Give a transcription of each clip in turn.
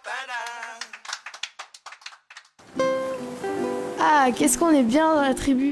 Ah, qu'est-ce qu'on est bien dans la tribu.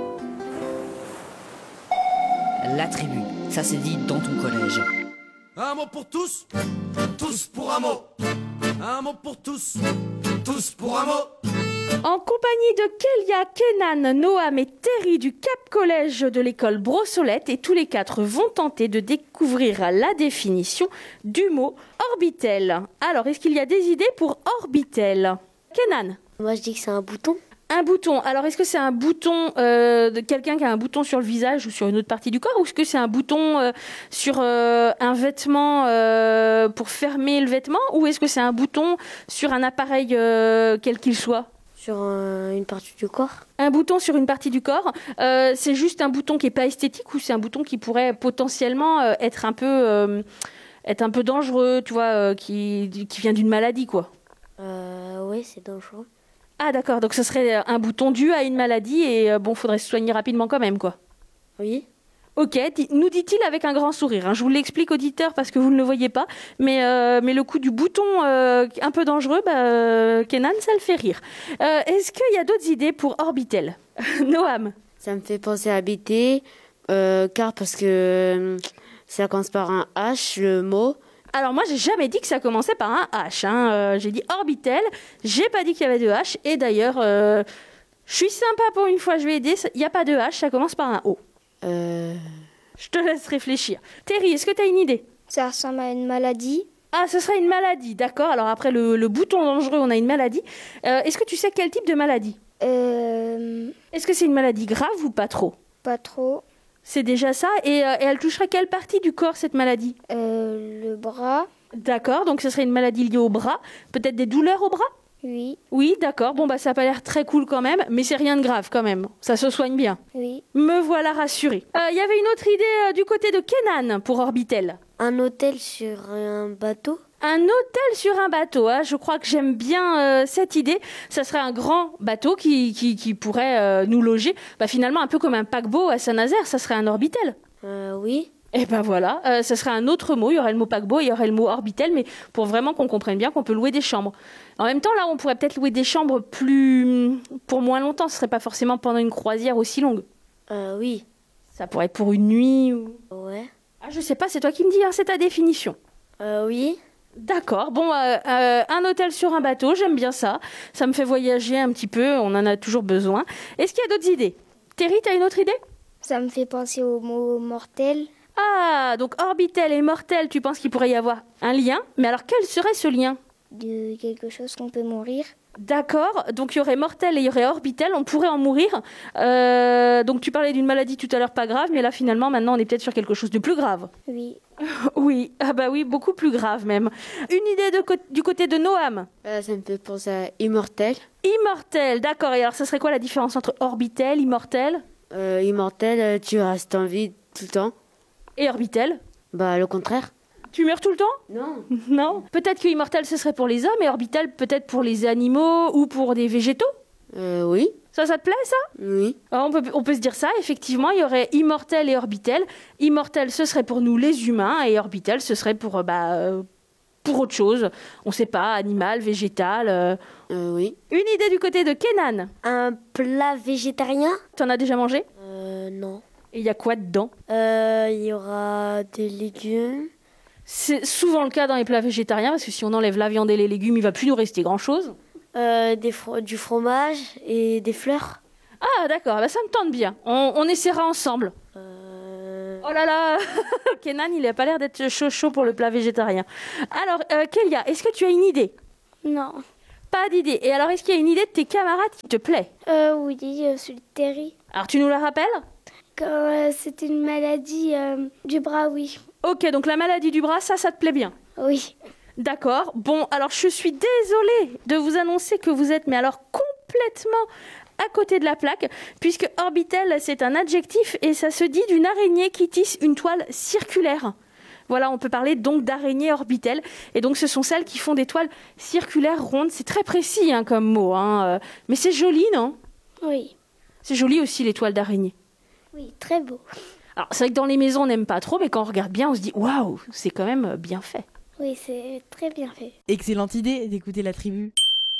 La tribu, ça se dit dans ton collège. Un mot pour tous, tous pour un mot. Un mot pour tous, tous pour un mot. En compagnie de Kélia, Kenan, Noam et Terry du Cap Collège de l'école Brossolette, et tous les quatre vont tenter de découvrir la définition du mot orbitel. Alors, est-ce qu'il y a des idées pour orbitel? Kenan? Moi, je dis que c'est un bouton. Un bouton. Alors, est-ce que c'est un bouton de quelqu'un qui a un bouton sur le visage ou sur une autre partie du corps, ou est-ce que c'est un bouton sur un vêtement pour fermer le vêtement, ou est-ce que c'est un bouton sur un appareil quel qu'il soit? Sur une partie du corps. Un bouton sur une partie du corps, c'est juste un bouton qui n'est pas esthétique, ou c'est un bouton qui pourrait potentiellement être un peu dangereux, tu vois, qui vient d'une maladie, quoi. Oui, c'est dangereux. Ah d'accord, donc ce serait un bouton dû à une maladie et faudrait se soigner rapidement quand même, quoi. Oui. Ok, nous dit-il avec un grand sourire. Hein. Je vous l'explique, auditeur, parce que vous ne le voyez pas. Mais le coup du bouton un peu dangereux, Kenan, ça le fait rire. Est-ce qu'il y a d'autres idées pour orbitel? Noam? Ça me fait penser à habiter, car parce que ça commence par un H, le mot. Alors moi, j'ai jamais dit que ça commençait par un H. Hein. J'ai dit orbitel, j'ai pas dit qu'il y avait de H. Et d'ailleurs, je suis sympa pour une fois, je vais aider. Il n'y a pas de H, ça commence par un O. Je te laisse réfléchir. Terry, est-ce que tu as une idée? Ça ressemble à une maladie. Ah, ce serait une maladie, d'accord. Alors après le bouton dangereux, on a une maladie. Est-ce que tu sais quel type de maladie? Est-ce que c'est une maladie grave ou pas trop? Pas trop. C'est déjà ça. Et elle toucherait quelle partie du corps, cette maladie? Le bras. D'accord, donc ce serait une maladie liée au bras. Peut-être des douleurs au bras? Oui. Oui, d'accord. Bon, ça n'a pas l'air très cool quand même, mais c'est rien de grave quand même. Ça se soigne bien. Oui. Me voilà rassurée. Il y avait une autre idée du côté de Kenan pour orbitel. Un hôtel sur un bateau. Un hôtel sur un bateau, hein. Je crois que j'aime bien cette idée. Ça serait un grand bateau qui pourrait nous loger. Finalement, un peu comme un paquebot à Saint-Nazaire, ça serait un orbitel. Oui. Et voilà, ça serait un autre mot. Il y aurait le mot paquebot, il y aurait le mot orbitel, mais pour vraiment qu'on comprenne bien qu'on peut louer des chambres. En même temps, là, on pourrait peut-être louer des chambres pour moins longtemps. Ce serait pas forcément pendant une croisière aussi longue. Oui. Ça pourrait être pour une nuit ou... Ouais. Ah, je sais pas, c'est toi qui me dis, hein, c'est ta définition. Oui. D'accord, un hôtel sur un bateau, j'aime bien ça. Ça me fait voyager un petit peu, on en a toujours besoin. Est-ce qu'il y a d'autres idées? Terry, t'as une autre idée? Ça me fait penser au mot mortel. Ah, donc orbitel et mortel, tu penses qu'il pourrait y avoir un lien? Mais alors quel serait ce lien? De quelque chose qu'on peut mourir. D'accord, donc il y aurait mortel et il y aurait orbitel, on pourrait en mourir. Donc tu parlais d'une maladie tout à l'heure pas grave, mais là finalement maintenant on est peut-être sur quelque chose de plus grave. Oui. Oui, oui, beaucoup plus grave même. Une idée du côté de Noam? Ça me fait penser à immortel. Immortel, d'accord. Et alors ça serait quoi la différence entre orbitel, immortel? Immortel, tu restes en vie tout le temps. Et orbitel? Le contraire. Tu meurs tout le temps? Non. Non. Peut-être que immortel ce serait pour les hommes et orbitel peut-être pour les animaux ou pour des végétaux? Oui. Ça te plaît ça? Oui. On peut se dire ça, effectivement, il y aurait immortel et orbitel. Immortel ce serait pour nous les humains et orbitel ce serait pour autre chose. On sait pas, animal, végétal. Oui. Une idée du côté de Kenan? Un plat végétarien? T'en as déjà mangé? Non. Et il y a quoi dedans? Il y aura des légumes. C'est souvent le cas dans les plats végétariens, parce que si on enlève la viande et les légumes, il va plus nous rester grand-chose. Du fromage et des fleurs. Ah d'accord, ça me tente bien. On essaiera ensemble. Oh là là, Kenan, il n'a pas l'air d'être chaud pour le plat végétarien. Alors, Kélia, est-ce que tu as une idée? Non. Pas d'idée. Et alors, est-ce qu'il y a une idée de tes camarades qui te plaît? Oui, celui de Terry. Alors, tu nous la rappelles? C'était une maladie du bras, oui. Ok, donc la maladie du bras, ça te plaît bien? Oui. D'accord. Bon, alors je suis désolée de vous annoncer que vous êtes, mais alors complètement à côté de la plaque, puisque orbitel, c'est un adjectif et ça se dit d'une araignée qui tisse une toile circulaire. Voilà, on peut parler donc d'araignée orbitel. Et donc, ce sont celles qui font des toiles circulaires rondes. C'est très précis comme mot, mais c'est joli, non? Oui. C'est joli aussi, les toiles d'araignée. Oui, très beau. Alors, c'est vrai que dans les maisons, on n'aime pas trop, mais quand on regarde bien, on se dit « Waouh, c'est quand même bien fait ». Oui, c'est très bien fait. Excellente idée d'écouter la tribu.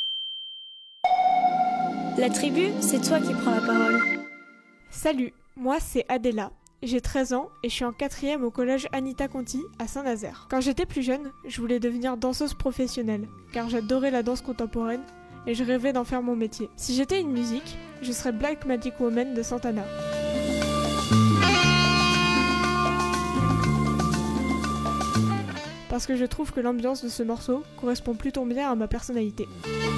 La tribu, c'est toi qui prends la parole. Salut, moi c'est Adela. J'ai 13 ans et je suis en 4e au collège Anita Conti à Saint-Nazaire. Quand j'étais plus jeune, je voulais devenir danseuse professionnelle, car j'adorais la danse contemporaine et je rêvais d'en faire mon métier. Si j'étais une musique, je serais Black Magic Woman de Santana. Parce que je trouve que l'ambiance de ce morceau correspond plutôt bien à ma personnalité.